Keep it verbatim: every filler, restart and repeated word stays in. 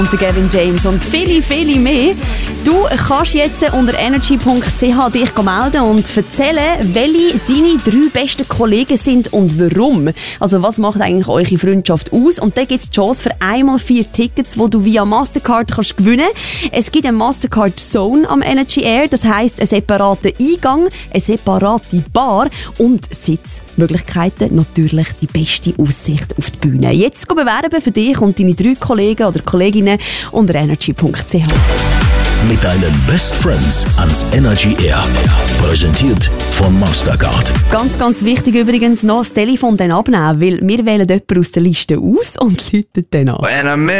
Und Gavin James und viele, viele mehr. Du kannst jetzt unter energy punkt c h dich melden und erzählen, welche deine drei besten Kollegen sind und warum. Also was macht eigentlich eure Freundschaft aus? Und dann gibt es die Chance für einmal vier Tickets, die du via Mastercard kannst gewinnen. Es gibt eine Mastercard Zone am Energy Air, das heisst einen separaten Eingang, eine separate Bar und Sitzmöglichkeiten, natürlich die beste Aussicht auf die Bühne. Jetzt bewerben für dich und deine drei Kollegen oder Kolleginnen unter energy punkt c h. Mit deinen Best Friends ans Energy Air. Präsentiert von Mastercard. Ganz, ganz wichtig übrigens noch das Telefon dann abnehmen, weil wir wählen jemanden aus der Liste aus und läuten dann an.